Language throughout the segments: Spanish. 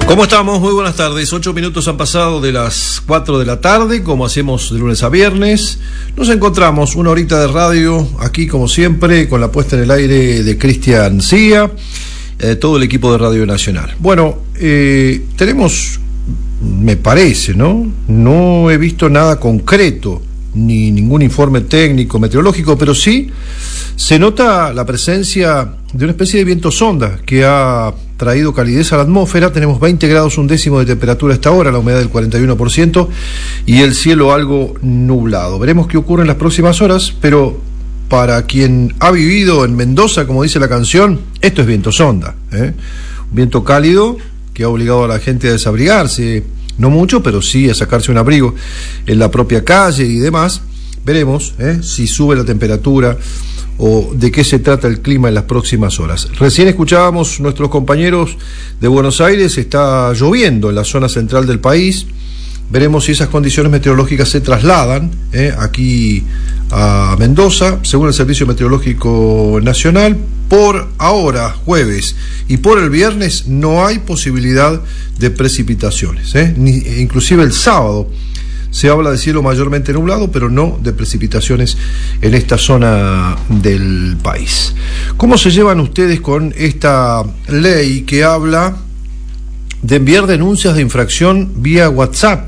¿Cómo estamos? Muy buenas tardes. 8 minutos han pasado de las 4 de la tarde, como hacemos de lunes a viernes. Nos encontramos una horita de radio aquí, como siempre, con la puesta en el aire de Cristian Cía, todo el equipo de Radio Nacional. Bueno, tenemos, me parece, No he visto nada concreto, ni ningún informe técnico, meteorológico, pero sí se nota la presencia de una especie de viento sonda que ha traído calidez a la atmósfera. Tenemos 20 grados 1/10 de temperatura a esta hora, la humedad del 41% y el cielo algo nublado. Veremos qué ocurre en las próximas horas, pero para quien ha vivido en Mendoza, como dice la canción, esto es viento sonda, Un viento cálido que ha obligado a la gente a desabrigarse, no mucho, pero sí a sacarse un abrigo en la propia calle y demás. Veremos si sube la temperatura o de qué se trata el clima en las próximas horas. Recién escuchábamos nuestros compañeros de Buenos Aires, está lloviendo en la zona central del país. Veremos si esas condiciones meteorológicas se trasladan aquí a Mendoza. Según el Servicio Meteorológico Nacional, por ahora, jueves, y por el viernes no hay posibilidad de precipitaciones. Inclusive el sábado se habla de cielo mayormente nublado, pero no de precipitaciones en esta zona del país. ¿Cómo se llevan ustedes con esta ley que habla de enviar denuncias de infracción vía WhatsApp?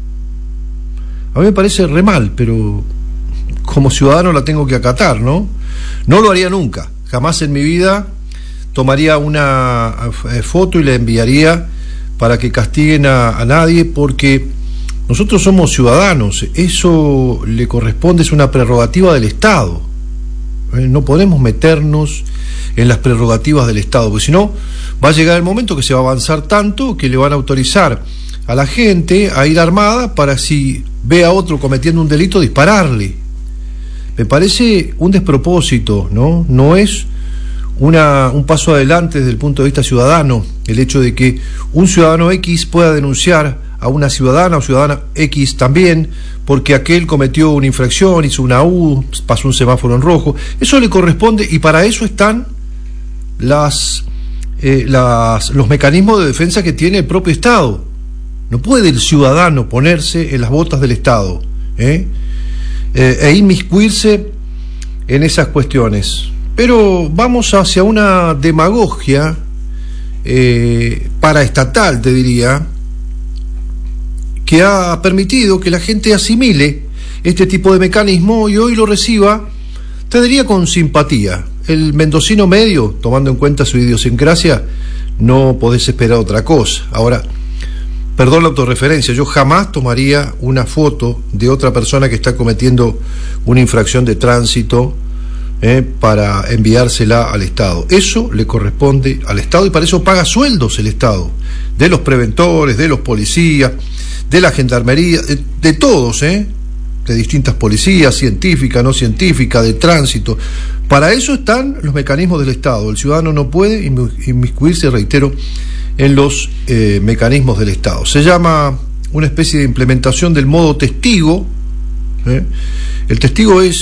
A mí me parece re mal, pero como ciudadano la tengo que acatar, ¿no? No lo haría nunca, jamás en mi vida tomaría una foto y la enviaría para que castiguen a nadie, porque nosotros somos ciudadanos, eso le corresponde, es una prerrogativa del Estado. No podemos meternos en las prerrogativas del Estado, porque si no, va a llegar el momento que se va a avanzar tanto que le van a autorizar a la gente a ir armada para, si ve a otro cometiendo un delito, dispararle. Me parece un despropósito, ¿no? No es un paso adelante desde el punto de vista ciudadano el hecho de que un ciudadano X pueda denunciar a una ciudadana o ciudadana X también, porque aquel cometió una infracción, hizo una U, pasó un semáforo en rojo. Eso le corresponde, y para eso están los mecanismos de defensa que tiene el propio Estado. No puede el ciudadano ponerse en las botas del Estado e inmiscuirse en esas cuestiones. Pero vamos hacia una demagogia paraestatal, te diría, que ha permitido que la gente asimile este tipo de mecanismo y hoy lo reciba, te diría, con simpatía. El mendocino medio, tomando en cuenta su idiosincrasia, no podés esperar otra cosa. Ahora, perdón la autorreferencia, yo jamás tomaría una foto de otra persona que está cometiendo una infracción de tránsito para enviársela al Estado. Eso le corresponde al Estado, y para eso paga sueldos el Estado, de los preventores, de los policías, de la gendarmería, de todos, de distintas policías, científica, no científica, de tránsito. Para eso están los mecanismos del Estado. El ciudadano no puede inmiscuirse, reitero, en los mecanismos del Estado. Se llama una especie de implementación del modo testigo. El testigo es